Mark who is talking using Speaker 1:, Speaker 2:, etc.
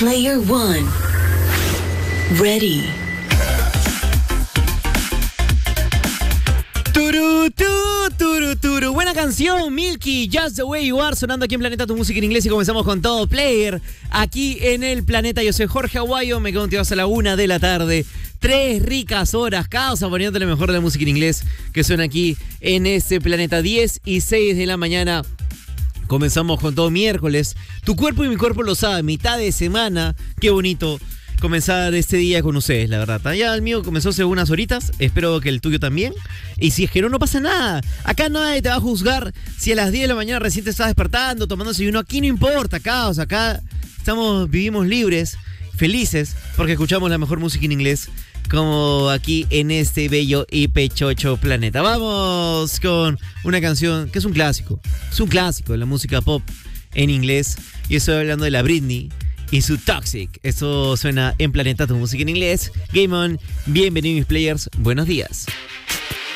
Speaker 1: Player one. Ready.
Speaker 2: Turu. Buena canción, Milky, Just the Way You Are, sonando aquí en Planeta Tu Música en Inglés. Y comenzamos con todo Player aquí en el Planeta. Yo soy Jorge Aguayo, me quedo contigo hasta la 1 de la tarde. 3 ricas horas, causa, poniéndote lo mejor de la música en inglés que suena aquí en este Planeta. 10 y 6 de la mañana. Comenzamos con todo miércoles. Tu cuerpo y mi cuerpo lo saben, mitad de semana. Qué bonito comenzar este día con ustedes, la verdad. Ya el mío comenzó hace unas horitas, espero que el tuyo también. Y si es que no pasa nada. Acá nadie te va a juzgar si a las 10 de la mañana recién te estás despertando, tomando desayuno. Aquí no importa, acá vivimos libres, felices, porque escuchamos la mejor música en inglés, como aquí en este bello y pechocho planeta. Vamos con una canción que es un clásico de la música pop en inglés. Y estoy hablando de la Britney y su Toxic. Esto suena en Planeta Tu Música en Inglés. Game on, bienvenidos mis players, buenos días.